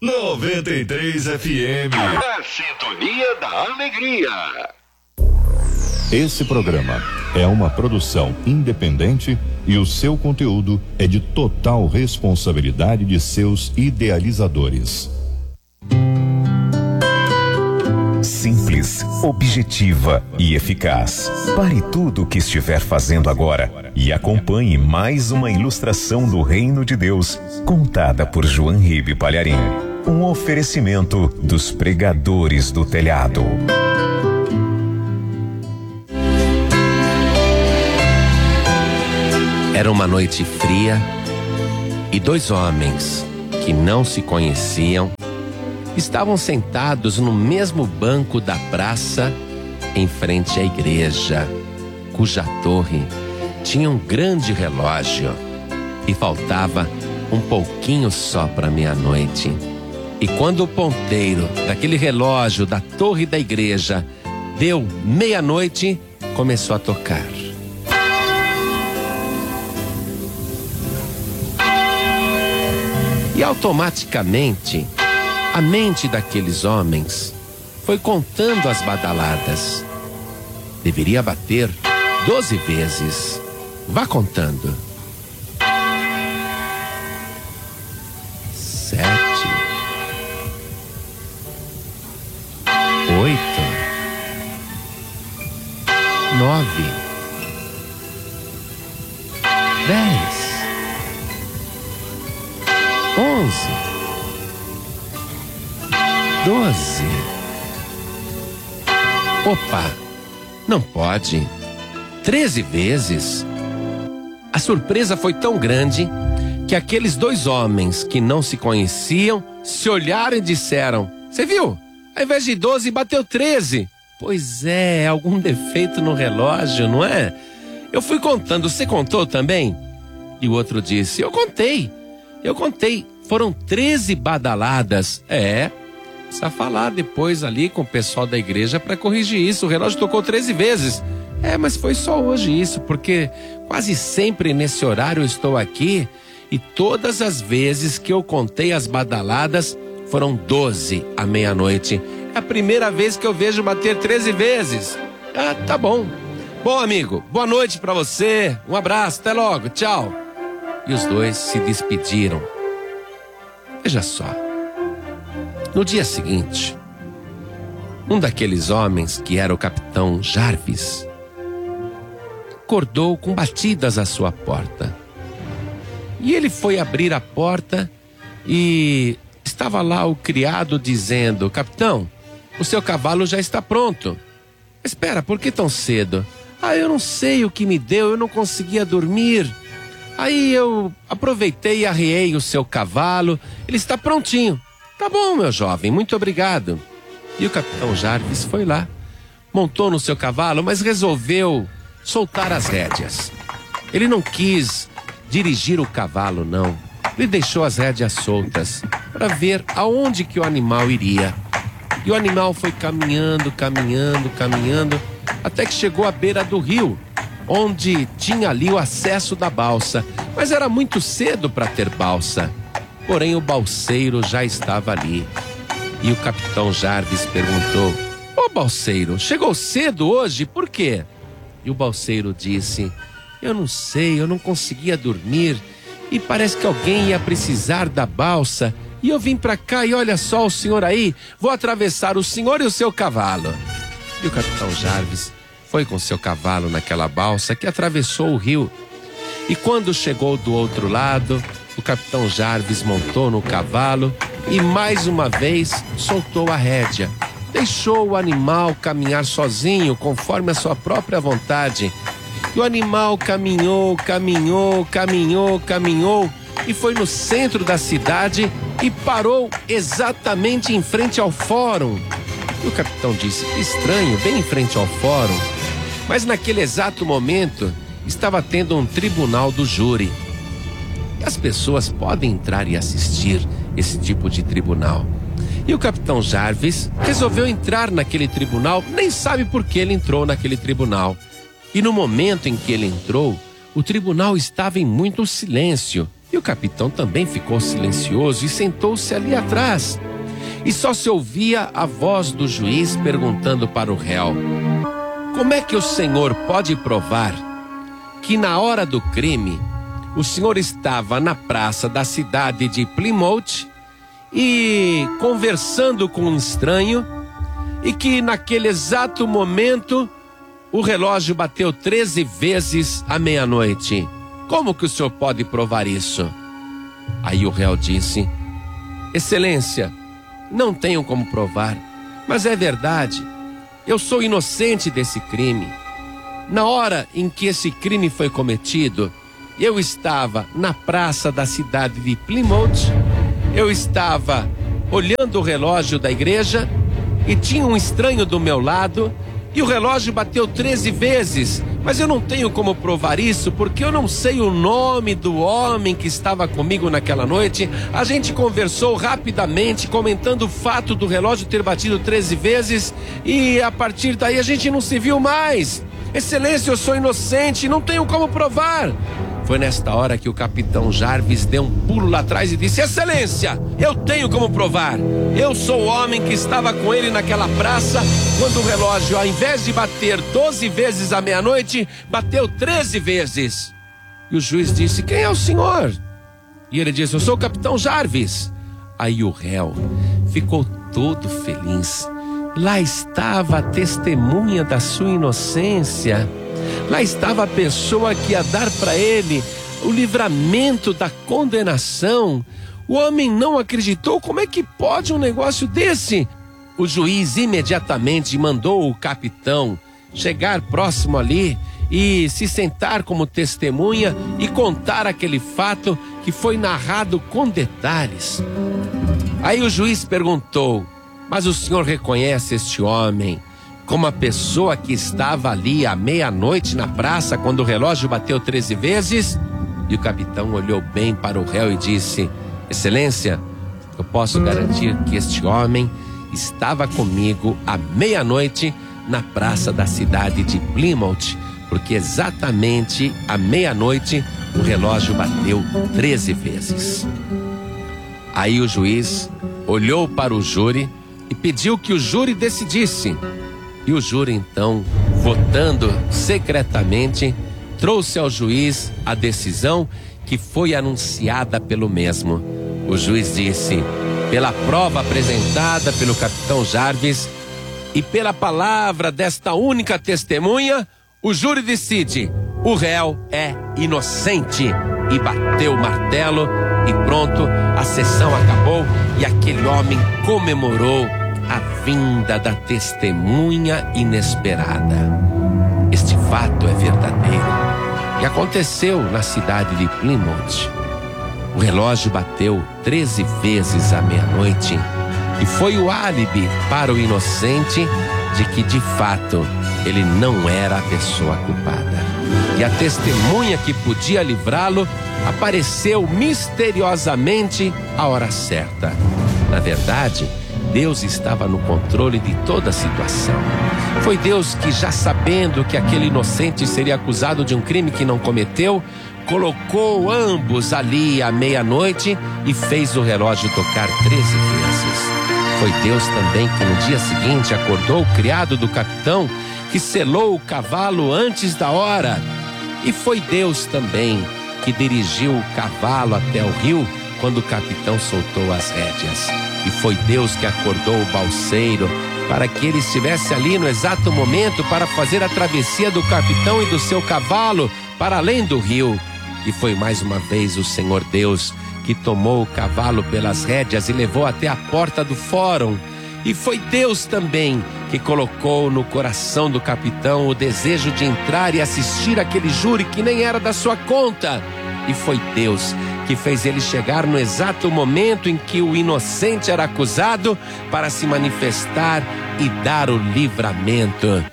93 FM. A sintonia da alegria. Esse programa é uma produção independente e o seu conteúdo é de total responsabilidade de seus idealizadores. Simples, objetiva e eficaz. Pare tudo o que estiver fazendo agora e acompanhe mais uma ilustração do Reino de Deus, contada por João Ribe Palharim. Um oferecimento dos pregadores do telhado. Era uma noite fria e dois homens que não se conheciam estavam sentados no mesmo banco da praça em frente à igreja, cuja torre tinha um grande relógio e faltava um pouquinho só para meia-noite. E quando o ponteiro daquele relógio da torre da igreja deu meia-noite, começou a tocar. E automaticamente, a mente daqueles homens foi contando as badaladas. Deveria bater 12 vezes. Vá contando. 7, 8, 9, 10, 11, 12. Opa, não pode. 13 vezes. A surpresa foi tão grande que aqueles dois homens que não se conheciam se olharam e disseram: "Você viu? Ao invés de 12, bateu 13. Pois é, algum defeito no relógio, não é? Eu fui contando, você contou também?" E o outro disse: Eu contei. Foram 13 badaladas. Precisa falar depois ali com o pessoal da igreja para corrigir isso. O relógio tocou 13 vezes. Mas foi só hoje isso, porque quase sempre nesse horário eu estou aqui e todas as vezes que eu contei as badaladas foram 12 à meia-noite. É a primeira vez que eu vejo bater 13 vezes. Tá bom. Bom, amigo, boa noite pra você. Um abraço, até logo, tchau. E os dois se despediram. Veja só. No dia seguinte, um daqueles homens, que era o capitão Jarvis, acordou com batidas à sua porta. E ele foi abrir a porta e estava lá o criado dizendo: "Capitão, o seu cavalo já está pronto." "Espera, por que tão cedo?" "Eu não sei o que me deu, eu não conseguia dormir. Aí eu aproveitei e arriei o seu cavalo, ele está prontinho." "Tá bom, meu jovem, muito obrigado." E o capitão Jarvis foi lá, montou no seu cavalo, mas resolveu soltar as rédeas. Ele não quis dirigir o cavalo, não. Ele deixou as rédeas soltas para ver aonde que o animal iria. E o animal foi caminhando, até que chegou à beira do rio, onde tinha ali o acesso da balsa. Mas era muito cedo para ter balsa. Porém, o balseiro já estava ali. E o capitão Jarvis perguntou: "Ô balseiro, chegou cedo hoje, por quê?" E o balseiro disse: "Eu não sei, eu não conseguia dormir e parece que alguém ia precisar da balsa e eu vim pra cá e olha só o senhor aí, vou atravessar o senhor e o seu cavalo." E o capitão Jarvis foi com seu cavalo naquela balsa que atravessou o rio. E quando chegou do outro lado, o capitão Jarvis montou no cavalo e mais uma vez soltou a rédea. Deixou o animal caminhar sozinho, conforme a sua própria vontade. E o animal caminhou e foi no centro da cidade e parou exatamente em frente ao fórum. E o capitão disse: "Que estranho, bem em frente ao fórum." Mas naquele exato momento estava tendo um tribunal do júri. E as pessoas podem entrar e assistir esse tipo de tribunal. E o capitão Jarvis resolveu entrar naquele tribunal, nem sabe por que ele entrou naquele tribunal. E no momento em que ele entrou, o tribunal estava em muito silêncio. E o capitão também ficou silencioso e sentou-se ali atrás. E só se ouvia a voz do juiz perguntando para o réu: como é que o senhor pode provar que na hora do crime o senhor estava na praça da cidade de Plymouth e conversando com um estranho, e que naquele exato momento o relógio bateu 13 vezes à meia-noite? Como que o senhor pode provar isso? Aí o réu disse: excelência, não tenho como provar, mas é verdade. Eu sou inocente desse crime. Na hora em que esse crime foi cometido, eu estava na praça da cidade de Plymouth, eu estava olhando o relógio da igreja e tinha um estranho do meu lado e o relógio bateu 13 vezes, mas eu não tenho como provar isso porque eu não sei o nome do homem que estava comigo naquela noite. A gente conversou rapidamente, comentando o fato do relógio ter batido 13 vezes e a partir daí a gente não se viu mais. Excelência, eu sou inocente, não tenho como provar. Foi nesta hora que o capitão Jarvis deu um pulo lá atrás e disse: excelência, eu tenho como provar. Eu sou o homem que estava com ele naquela praça quando o relógio, ao invés de bater 12 vezes à meia-noite, bateu 13 vezes. E o juiz disse: quem é o senhor? E ele disse: eu sou o capitão Jarvis. Aí o réu ficou todo feliz. Lá estava a testemunha da sua inocência. Lá estava a pessoa que ia dar para ele o livramento da condenação. O homem não acreditou. Como é que pode um negócio desse? O juiz imediatamente mandou o capitão chegar próximo ali e se sentar como testemunha e contar aquele fato que foi narrado com detalhes. Aí o juiz perguntou: mas o senhor reconhece este homem como a pessoa que estava ali à meia-noite na praça quando o relógio bateu 13 vezes? E o capitão olhou bem para o réu e disse: excelência, eu posso garantir que este homem estava comigo à meia-noite na praça da cidade de Plymouth, porque exatamente à meia-noite o relógio bateu 13 vezes. Aí o juiz olhou para o júri e pediu que o júri decidisse. E o júri então, votando secretamente, trouxe ao juiz a decisão que foi anunciada pelo mesmo. O juiz disse: pela prova apresentada pelo capitão Jarvis e pela palavra desta única testemunha, o júri decide: o réu é inocente. E bateu o martelo e pronto, a sessão acabou e aquele homem comemorou a vinda da testemunha inesperada. Este fato é verdadeiro e aconteceu na cidade de Plymouth. O relógio bateu 13 vezes à meia-noite e foi o álibi para o inocente de que de fato ele não era a pessoa culpada. E a testemunha que podia livrá-lo apareceu misteriosamente à hora certa. Na verdade, Deus estava no controle de toda a situação. Foi Deus que, já sabendo que aquele inocente seria acusado de um crime que não cometeu, colocou ambos ali à meia-noite e fez o relógio tocar 13 vezes. Foi Deus também que no dia seguinte acordou o criado do capitão, que selou o cavalo antes da hora. E foi Deus também que dirigiu o cavalo até o rio quando o capitão soltou as rédeas. E foi Deus que acordou o balseiro para que ele estivesse ali no exato momento para fazer a travessia do capitão e do seu cavalo para além do rio. E foi mais uma vez o Senhor Deus que tomou o cavalo pelas rédeas e levou até a porta do fórum. E foi Deus também que colocou no coração do capitão o desejo de entrar e assistir aquele júri que nem era da sua conta. E foi Deus que fez ele chegar no exato momento em que o inocente era acusado para se manifestar e dar o livramento.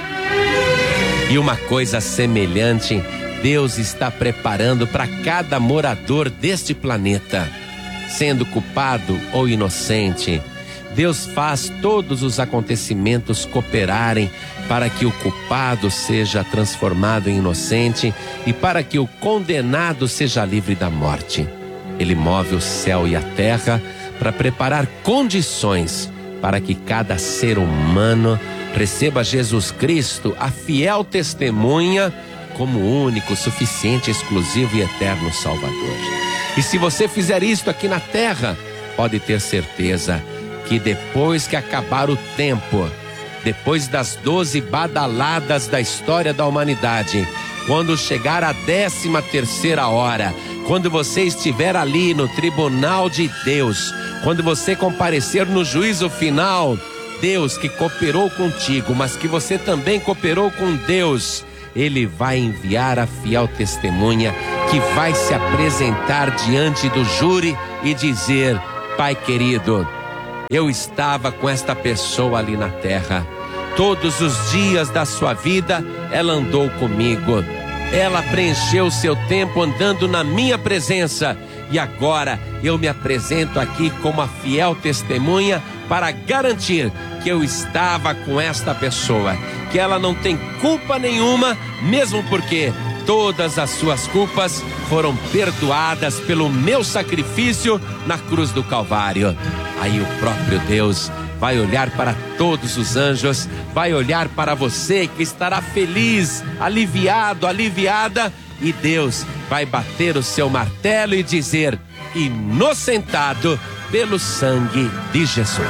E uma coisa semelhante Deus está preparando para cada morador deste planeta, sendo culpado ou inocente. Deus faz todos os acontecimentos cooperarem para que o culpado seja transformado em inocente e para que o condenado seja livre da morte. Ele move o céu e a terra para preparar condições para que cada ser humano receba Jesus Cristo, a fiel testemunha, como único, suficiente, exclusivo e eterno Salvador. E se você fizer isto aqui na terra, pode ter certeza que depois que acabar o tempo, depois das 12 badaladas da história da humanidade, quando chegar a 13ª hora, quando você estiver ali no tribunal de Deus, quando você comparecer no juízo final, Deus que cooperou contigo, mas que você também cooperou com Deus, Ele vai enviar a fiel testemunha que vai se apresentar diante do júri e dizer: Pai querido, eu estava com esta pessoa ali na terra. Todos os dias da sua vida, ela andou comigo. Ela preencheu seu tempo andando na minha presença. E agora eu me apresento aqui como a fiel testemunha para garantir que eu estava com esta pessoa, que ela não tem culpa nenhuma, mesmo porque todas as suas culpas foram perdoadas pelo meu sacrifício na cruz do Calvário. Aí o próprio Deus vai olhar para todos os anjos, vai olhar para você que estará feliz, aliviado, aliviada, e Deus vai bater o seu martelo e dizer: inocentado pelo sangue de Jesus.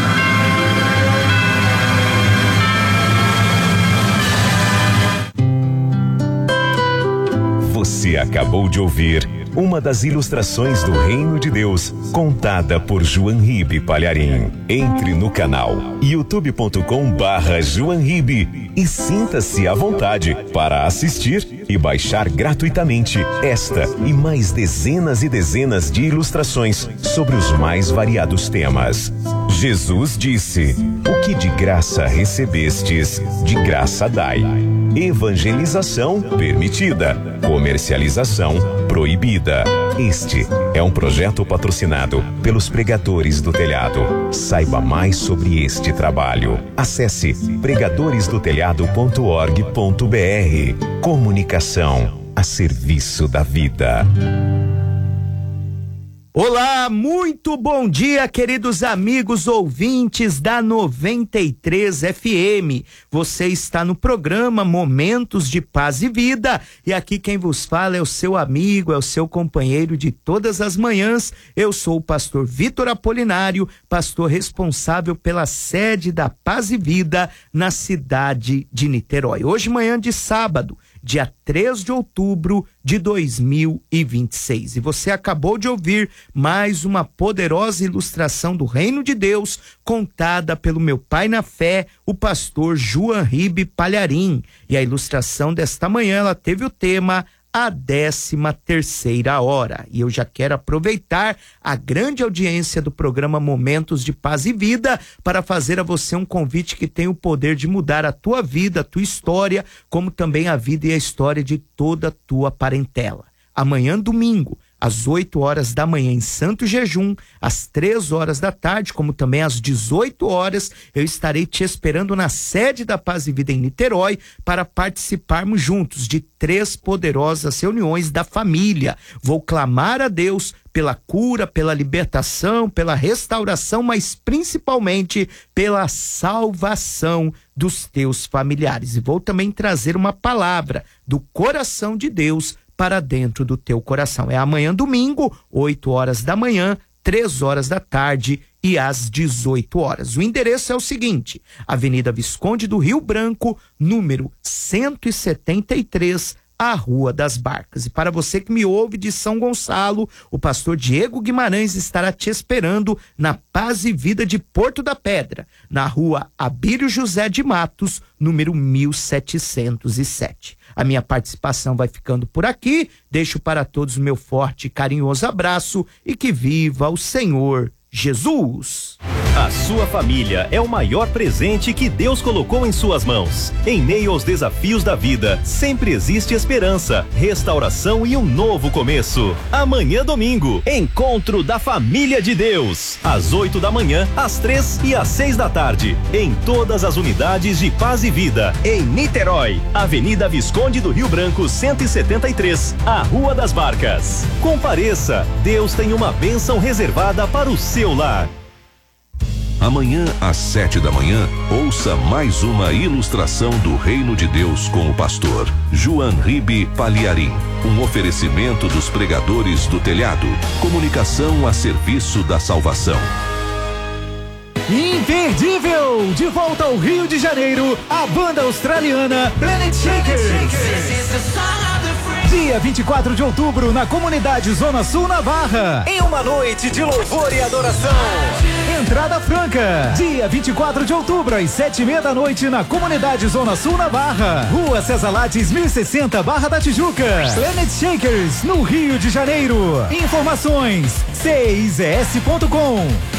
Você acabou de ouvir uma das ilustrações do Reino de Deus, contada por João Ribe Palharim. Entre no canal youtube.com/João Ribe e sinta-se à vontade para assistir e baixar gratuitamente esta e mais dezenas e dezenas de ilustrações sobre os mais variados temas. Jesus disse: o que de graça recebestes, de graça dai. Evangelização permitida, comercialização proibida. Este é um projeto patrocinado pelos Pregadores do Telhado. Saiba mais sobre este trabalho. Acesse pregadoresdotelhado.org.br. Comunicação a serviço da vida. Olá, muito bom dia, queridos amigos ouvintes da 93 FM. Você está no programa Momentos de Paz e Vida, e aqui quem vos fala é o seu amigo, é o seu companheiro de todas as manhãs. Eu sou o pastor Vitor Apolinário, pastor responsável pela sede da Paz e Vida na cidade de Niterói. Hoje, manhã de sábado, dia 3 de outubro de 2026. E você acabou de ouvir mais uma poderosa ilustração do Reino de Deus, contada pelo meu pai na fé, o pastor João Ribe Palharim. E a ilustração desta manhã, ela teve o tema a 13ª hora. E eu já quero aproveitar a grande audiência do programa Momentos de Paz e Vida para fazer a você um convite que tem o poder de mudar a tua vida, a tua história, como também a vida e a história de toda a tua parentela. Amanhã, domingo, às 8 horas da manhã em Santo Jejum, às 3 horas da tarde, como também às 18 horas, eu estarei te esperando na sede da Paz e Vida em Niterói para participarmos juntos de 3 poderosas reuniões da família. Vou clamar a Deus pela cura, pela libertação, pela restauração, mas principalmente pela salvação dos teus familiares. E vou também trazer uma palavra do coração de Deus para dentro do teu coração. É amanhã, domingo, 8 horas da manhã, 3 horas da tarde e às 18 horas. O endereço é o seguinte: Avenida Visconde do Rio Branco, número 173, a Rua das Barcas. E para você que me ouve de São Gonçalo, o pastor Diego Guimarães estará te esperando na Paz e Vida de Porto da Pedra, na Rua Abílio José de Matos, número 1707. A minha participação vai ficando por aqui. Deixo para todos o meu forte e carinhoso abraço e que viva o Senhor Jesus. A sua família é o maior presente que Deus colocou em suas mãos. Em meio aos desafios da vida, sempre existe esperança, restauração e um novo começo. Amanhã, domingo, Encontro da Família de Deus. Às 8 da manhã, às 3 e às 6 da tarde. Em todas as unidades de Paz e Vida. Em Niterói, Avenida Visconde do Rio Branco, 173, a Rua das Barcas. Compareça, Deus tem uma bênção reservada para o seu lar. Amanhã, às 7 da manhã, ouça mais uma ilustração do Reino de Deus com o pastor João Ribe Paliarim. Um oferecimento dos pregadores do telhado. Comunicação a serviço da salvação. Imperdível! De volta ao Rio de Janeiro, a banda australiana Planet Shakers. Dia 24 de outubro, na comunidade Zona Sul, na Barra. Em uma noite de louvor e adoração. Entrada franca. Dia 24 de outubro, às 7:30 da noite, na comunidade Zona Sul, na Barra. Rua César Lattes, 1060, Barra da Tijuca. Planet Shakers, no Rio de Janeiro. Informações: cis.com.